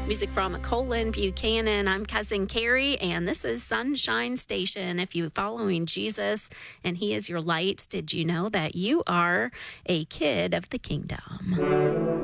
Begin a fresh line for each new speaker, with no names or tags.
Music from Colin Buchanan. I'm Cousin Carrie, and this is Sunshine Station. If you're following Jesus and he is your light, did you know that you are a kid of the kingdom?